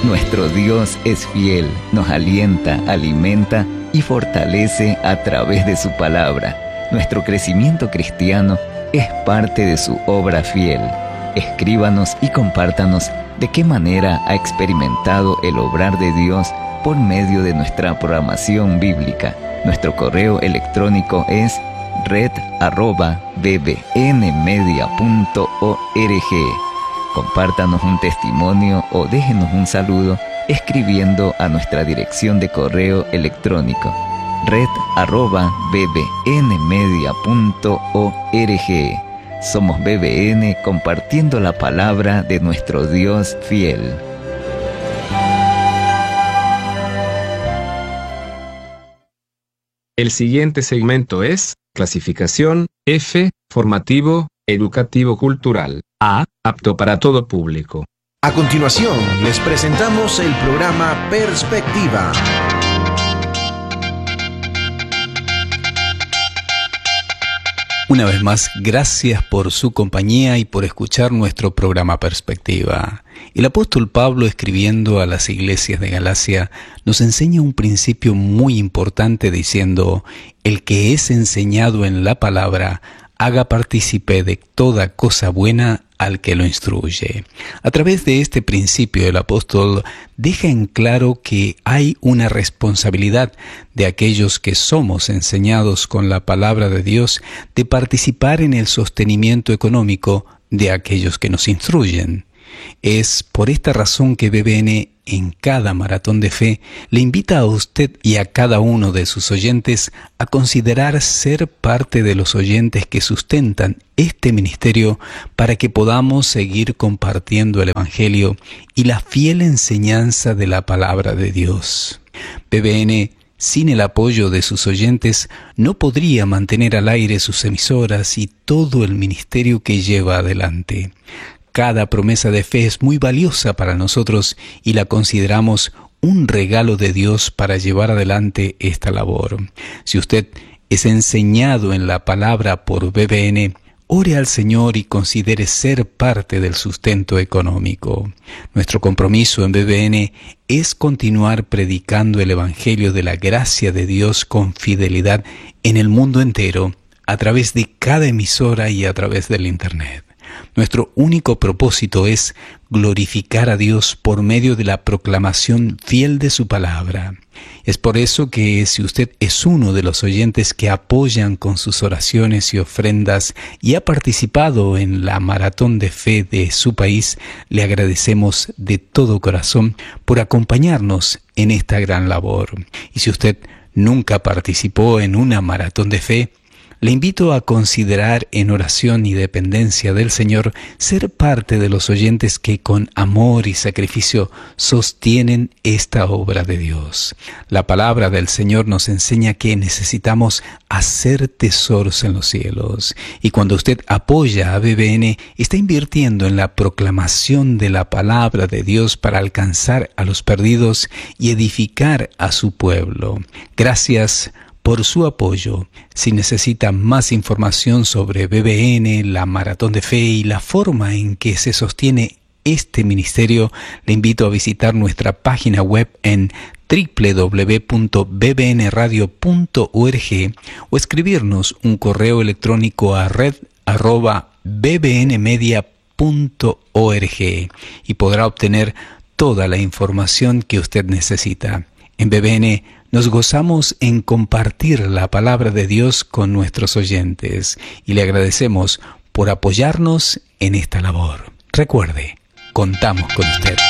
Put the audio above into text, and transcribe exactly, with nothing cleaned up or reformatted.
Nuestro Dios es fiel, nos alienta, alimenta y fortalece a través de su palabra. Nuestro crecimiento cristiano es parte de su obra fiel. Escríbanos y compártanos de qué manera ha experimentado el obrar de Dios por medio de nuestra programación bíblica. Nuestro correo electrónico es red arroba b b n media punto org. Compártanos un testimonio o déjenos un saludo escribiendo a nuestra dirección de correo electrónico red arroba b b n media punto org. Somos B B N, compartiendo la palabra de nuestro Dios fiel. El siguiente segmento es clasificación F, formativo, educativo cultural. A, apto para todo público. A continuación, les presentamos el programa Perspectiva. Una vez más, gracias por su compañía y por escuchar nuestro programa Perspectiva. El apóstol Pablo, escribiendo a las iglesias de Galacia, nos enseña un principio muy importante diciendo: el que es enseñado en la palabra, haga partícipe de toda cosa buena al que lo instruye. A través de este principio, el apóstol deja en claro que hay una responsabilidad de aquellos que somos enseñados con la palabra de Dios de participar en el sostenimiento económico de aquellos que nos instruyen. Es por esta razón que B B N en cada maratón de fe le invita a usted y a cada uno de sus oyentes a considerar ser parte de los oyentes que sustentan este ministerio para que podamos seguir compartiendo el Evangelio y la fiel enseñanza de la palabra de Dios. B B N, sin el apoyo de sus oyentes, no podría mantener al aire sus emisoras y todo el ministerio que lleva adelante. Cada promesa de fe es muy valiosa para nosotros y la consideramos un regalo de Dios para llevar adelante esta labor. Si usted es enseñado en la palabra por B B N, ore al Señor y considere ser parte del sustento económico. Nuestro compromiso en B B N es continuar predicando el Evangelio de la gracia de Dios con fidelidad en el mundo entero, a través de cada emisora y a través del Internet. Nuestro único propósito es glorificar a Dios por medio de la proclamación fiel de su palabra. Es por eso que si usted es uno de los oyentes que apoyan con sus oraciones y ofrendas y ha participado en la maratón de fe de su país, le agradecemos de todo corazón por acompañarnos en esta gran labor. Y si usted nunca participó en una maratón de fe, le invito a considerar en oración y dependencia del Señor ser parte de los oyentes que con amor y sacrificio sostienen esta obra de Dios. La palabra del Señor nos enseña que necesitamos hacer tesoros en los cielos. Y cuando usted apoya a B B N, está invirtiendo en la proclamación de la palabra de Dios para alcanzar a los perdidos y edificar a su pueblo. Gracias por su apoyo. Si necesita más información sobre B B N, la Maratón de Fe y la forma en que se sostiene este ministerio, le invito a visitar nuestra página web en doble u doble u doble u punto b b n radio punto org o escribirnos un correo electrónico a red arroba b b n media punto org y podrá obtener toda la información que usted necesita. En B B N nos gozamos en compartir la palabra de Dios con nuestros oyentes y le agradecemos por apoyarnos en esta labor. Recuerde, contamos con usted.